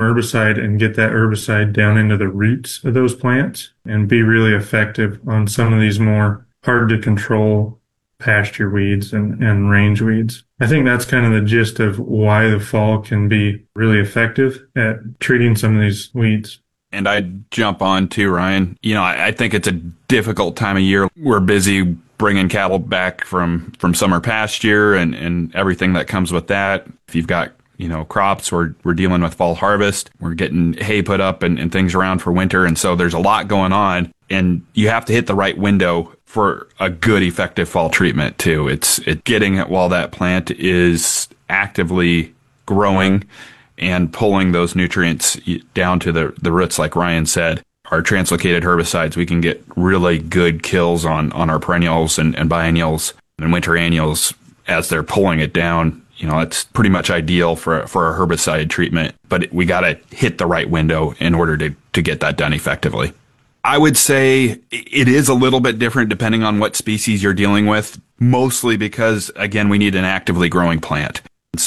herbicide and get that herbicide down into the roots of those plants and be really effective on some of these more hard to control pasture weeds and range weeds. I think that's kind of the gist of why the fall can be really effective at treating some of these weeds. And I'd jump on too, Ryan. I think it's a difficult time of year. We're busy bringing cattle back from summer pasture and everything that comes with that. If you've got, crops, we're dealing with fall harvest. We're getting hay put up and things around for winter. And so there's a lot going on, and you have to hit the right window for a good, effective fall treatment too. It's getting it while that plant is actively growing and pulling those nutrients down to the roots, like Ryan said. Our translocated herbicides, we can get really good kills on our perennials and biennials and winter annuals as they're pulling it down. It's pretty much ideal for a herbicide treatment, but we got to hit the right window in order to get that done effectively. I would say it is a little bit different depending on what species you're dealing with, mostly because, again, we need an actively growing plant.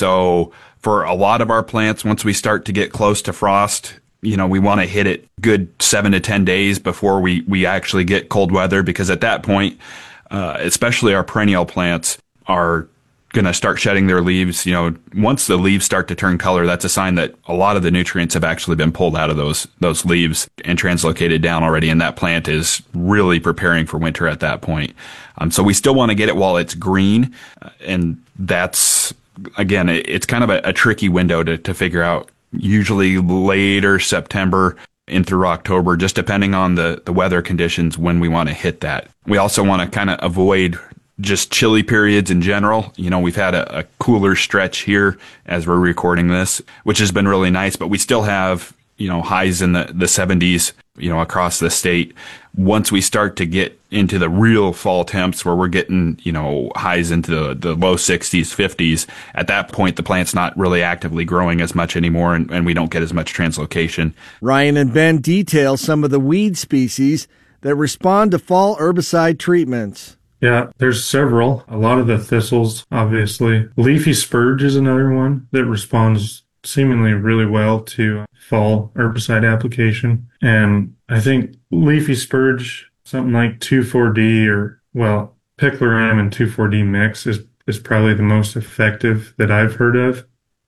So for a lot of our plants, once we start to get close to frost, we want to hit it good 7 to 10 days before we actually get cold weather, because at that point, especially our perennial plants are going to start shedding their leaves. Once the leaves start to turn color, that's a sign that a lot of the nutrients have actually been pulled out of those leaves and translocated down already, and that plant is really preparing for winter at that point. So we still want to get it while it's green, and that's, again, it's kind of a tricky window to figure out. Usually later September in through October, just depending on the weather conditions when we want to hit that. We also want to kind of avoid just chilly periods in general. We've had a cooler stretch here as we're recording this, which has been really nice, but we still have, highs in the 70s, across the state. Once we start to get into the real fall temps where we're getting, highs into the low 60s, 50s, at that point, the plant's not really actively growing as much anymore, and we don't get as much translocation. Ryan and Ben detail some of the weed species that respond to fall herbicide treatments. Yeah, there's several. A lot of the thistles, obviously. Leafy spurge is another one that responds seemingly really well to fall herbicide application. And I think leafy spurge, something like 2,4-D picloram and 2,4-D mix is probably the most effective that I've heard of.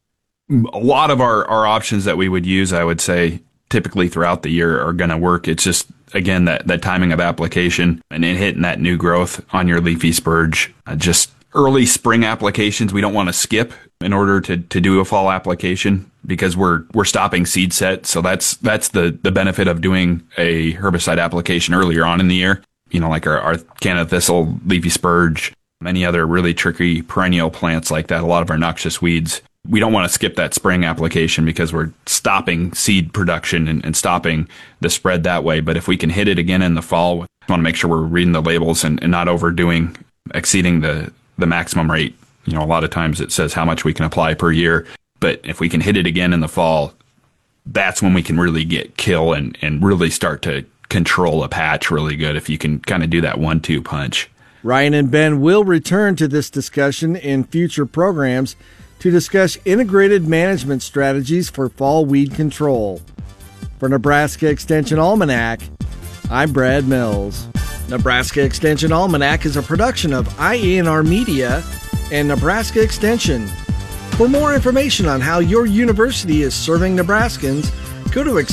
A lot of our options that we would use, I would say, typically throughout the year are going to work. It's just, again, that timing of application and then hitting that new growth on your leafy spurge. Just early spring applications we don't want to skip in order to do a fall application, because we're stopping seed set. So that's the benefit of doing a herbicide application earlier on in the year. Like our Canada thistle, leafy spurge, many other really tricky perennial plants like that, a lot of our noxious weeds. We don't want to skip that spring application because we're stopping seed production and stopping the spread that way. But if we can hit it again in the fall, we want to make sure we're reading the labels and not exceeding the maximum rate. A lot of times it says how much we can apply per year. But if we can hit it again in the fall, that's when we can really get kill and really start to control a patch really good, if you can kind of do that 1-2 punch. Ryan and Ben will return to this discussion in future programs to discuss integrated management strategies for fall weed control. For Nebraska Extension Almanac, I'm Brad Mills. Nebraska Extension Almanac is a production of IANR Media and Nebraska Extension. For more information on how your university is serving Nebraskans, go to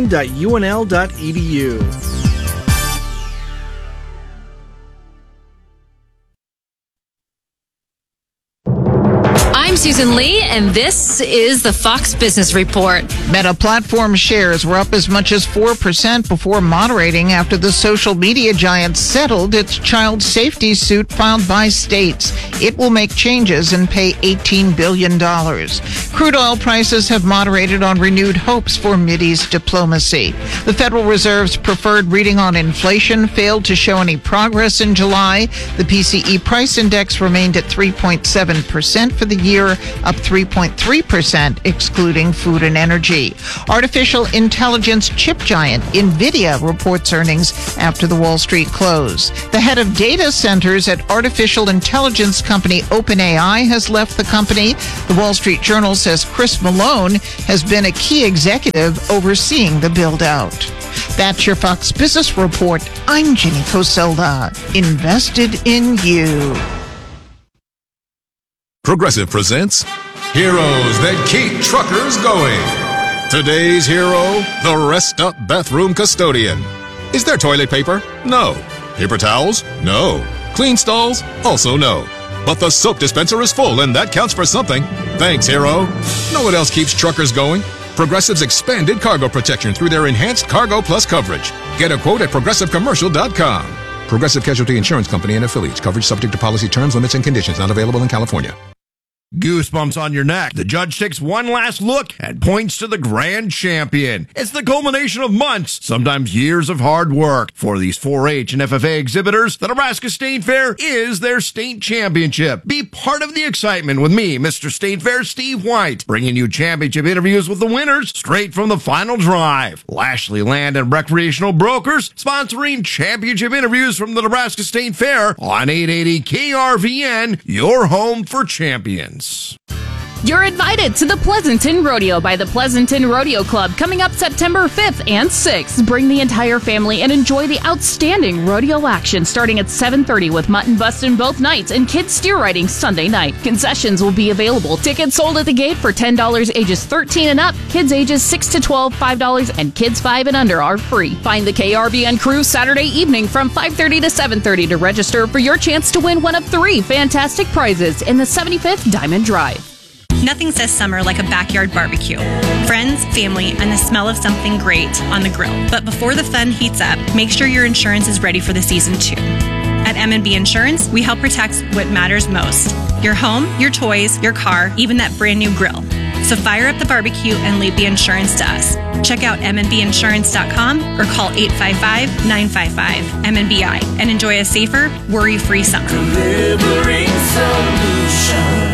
extension.unl.edu. I'm Susan Lee, and this is the Fox Business Report. Meta Platform shares were up as much as 4% before moderating after the social media giant settled its child safety suit filed by states. It will make changes and pay $18 billion. Crude oil prices have moderated on renewed hopes for Mideast diplomacy. The Federal Reserve's preferred reading on inflation failed to show any progress in July. The PCE price index remained at 3.7% for the year. up 3.3%, excluding food and energy. Artificial intelligence chip giant NVIDIA reports earnings after the Wall Street close. The head of data centers at artificial intelligence company OpenAI has left the company. The Wall Street Journal says Chris Malone has been a key executive overseeing the build-out. That's your Fox Business Report. I'm Jenny Coselda. Invested in you. Progressive presents Heroes That Keep Truckers Going. Today's hero, the Rest Up Bathroom Custodian. Is there toilet paper? No. Paper towels? No. Clean stalls? Also no. But the soap dispenser is full, and that counts for something. Thanks, hero. Know what else keeps truckers going? Progressive's expanded cargo protection through their enhanced Cargo Plus coverage. Get a quote at ProgressiveCommercial.com. Progressive Casualty Insurance Company and affiliates. Coverage subject to policy terms, limits, and conditions. Not available in California. Goosebumps on your neck. The judge takes one last look and points to the grand champion. It's the culmination of months, sometimes years of hard work. For these 4-H and FFA exhibitors, the Nebraska State Fair is their state championship. Be part of the excitement with me, Mr. State Fair Steve White, bringing you championship interviews with the winners straight from the final drive. Lashley Land and Recreational Brokers sponsoring championship interviews from the Nebraska State Fair on 880 KRVN, your home for champions. You're invited to the Pleasanton Rodeo by the Pleasanton Rodeo Club coming up September 5th and 6th. Bring the entire family and enjoy the outstanding rodeo action starting at 7:30 with mutton busting both nights and kids steer riding Sunday night. Concessions will be available. Tickets sold at the gate for $10 ages 13 and up. Kids ages 6 to 12, $5, and kids 5 and under are free. Find the KRBN crew Saturday evening from 5:30 to 7:30 to register for your chance to win one of 3 fantastic prizes in the 75th Diamond Drive. Nothing says summer like a backyard barbecue. Friends, family, and the smell of something great on the grill. But before the fun heats up, make sure your insurance is ready for the season too. At M&B Insurance, we help protect what matters most. Your home, your toys, your car, even that brand new grill. So fire up the barbecue and leave the insurance to us. Check out mnbinsurance.com or call 855-955-MNBI and enjoy a safer, worry-free summer. Delivering solutions.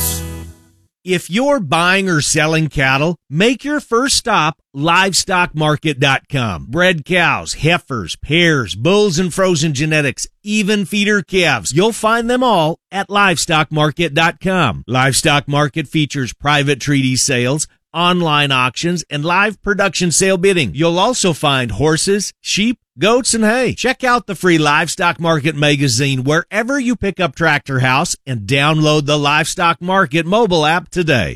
If you're buying or selling cattle, make your first stop livestockmarket.com. Bred cows, heifers, pairs, bulls and frozen genetics, even feeder calves. You'll find them all at livestockmarket.com. Livestock Market features private treaty sales, online auctions, and live production sale bidding. You'll also find horses, sheep, goats, and hay. Check out the free Livestock Market magazine wherever you pick up Tractor House and download the Livestock Market mobile app today.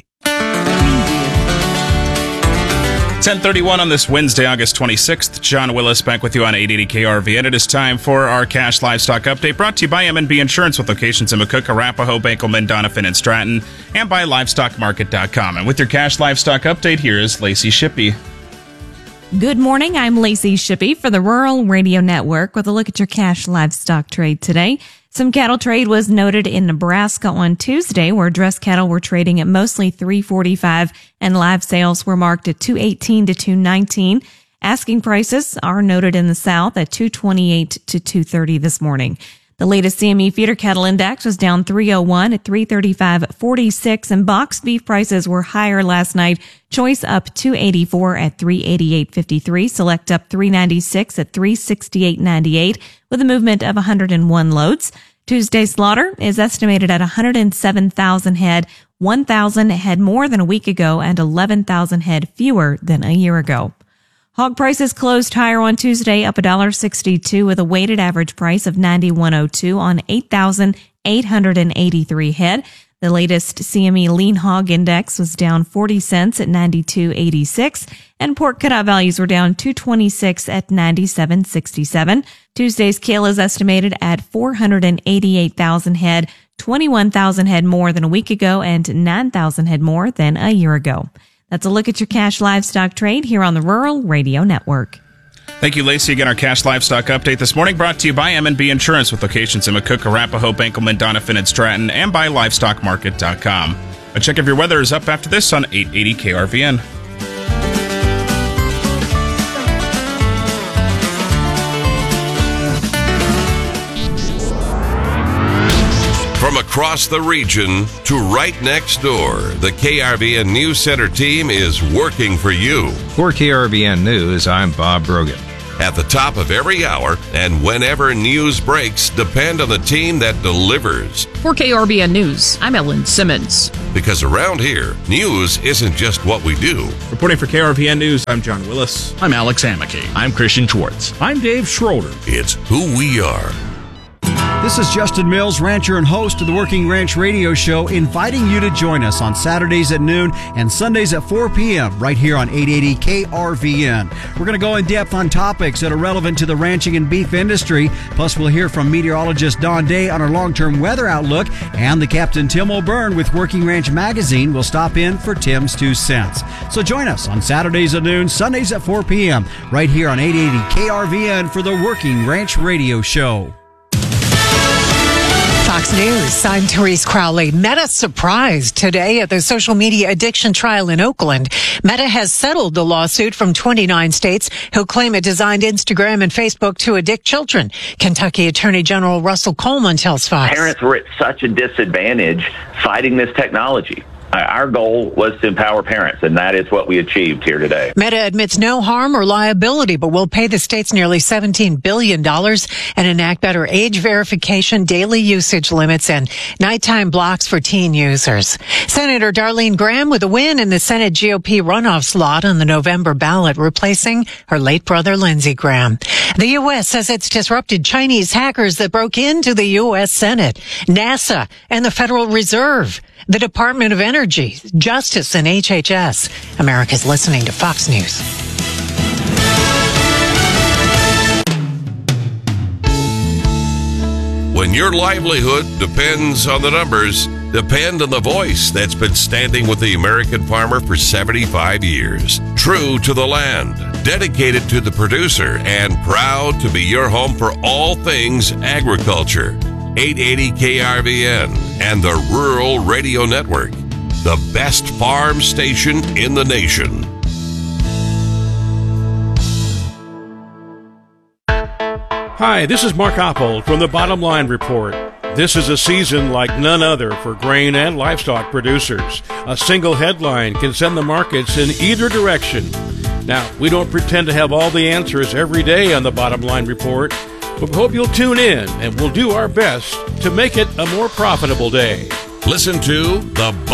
10:31 on this Wednesday, August 26th. John Willis back with you on 880 KRV, and it is time for our Cash Livestock Update, brought to you by M&B Insurance with locations in McCook, Arapahoe, Bankelman, Doniphan, and Stratton, and by LivestockMarket.com. And with your Cash Livestock Update, here is Lacey Shippey. Good morning. I'm Lacey Shippey for the Rural Radio Network with a look at your cash livestock trade today. Some cattle trade was noted in Nebraska on Tuesday, where dress cattle were trading at mostly $345 and live sales were marked at $218 to $219. Asking prices are noted in the South at $228 to $230 this morning. The latest CME feeder cattle index was down 301 at 335.46, and boxed beef prices were higher last night. Choice up 284 at 388.53, select up 396 at 368.98, with a movement of 101 loads. Tuesday's slaughter is estimated at 107,000 head, 1,000 head more than a week ago, and 11,000 head fewer than a year ago. Hog prices closed higher on Tuesday, up $1.62 with a weighted average price of $91.02 on 8,883 head. The latest CME lean hog index was down 40 cents at 92.86, and pork cutout values were down 226 at 97.67. Tuesday's kill is estimated at 488,000 head, 21,000 head more than a week ago, and 9,000 head more than a year ago. That's a look at your cash livestock trade here on the Rural Radio Network. Thank you, Lacey. Again, our Cash Livestock Update this morning brought to you by M&B Insurance with locations in McCook, Arapahoe, Bankelman, Doniphan, and Stratton, and by LivestockMarket.com. A check of your weather is up after this on 880 KRVN. From across across the region to right next door, the KRVN News Center team is working for you. For KRVN News, I'm Bob Brogan. At the top of every hour and whenever news breaks, depend on the team that delivers. For KRBN News, I'm Ellen Simmons. Because around here, news isn't just what we do. Reporting for KRVN News, I'm John Willis. I'm Alex Amaki. I'm Christian Schwartz. I'm Dave Schroeder. It's who we are. This is Justin Mills, rancher and host of the Working Ranch Radio Show, inviting you to join us on Saturdays at noon and Sundays at 4 p.m. right here on 880 KRVN. We're going to go in depth on topics that are relevant to the ranching and beef industry. Plus, we'll hear from meteorologist Don Day on our long-term weather outlook, and the Captain Tim O'Byrne with Working Ranch Magazine will stop in for Tim's 2 cents. So join us on Saturdays at noon, Sundays at 4 p.m. right here on 880 KRVN for the Working Ranch Radio Show. Fox News, I'm Therese Crowley. Meta surprised today at the social media addiction trial in Oakland. Meta has settled the lawsuit from 29 states who claim it designed Instagram and Facebook to addict children. Kentucky Attorney General Russell Coleman tells Fox. Parents were at such a disadvantage fighting this technology. Our goal was to empower parents, and that is what we achieved here today. Meta admits no harm or liability, but will pay the states nearly $17 billion and enact better age verification, daily usage limits, and nighttime blocks for teen users. Senator Darlene Graham with a win in the Senate GOP runoff slot on the November ballot, replacing her late brother Lindsey Graham. The U.S. says it's disrupted Chinese hackers that broke into the U.S. Senate, NASA, and the Federal Reserve, the Department of Energy, Justice, and HHS. America's listening to Fox News. When your livelihood depends on the numbers, depend on the voice that's been standing with the American farmer for 75 years. True to the land, dedicated to the producer, and proud to be your home for all things agriculture. 880 KRVN and the Rural Radio Network, the best farm station in the nation. Hi, this is Mark Oppold from the Bottom Line Report. This is a season like none other for grain and livestock producers. A single headline can send the markets in either direction. Now, we don't pretend to have all the answers every day on the Bottom Line Report, but we hope you'll tune in and we'll do our best to make it a more profitable day. Listen to the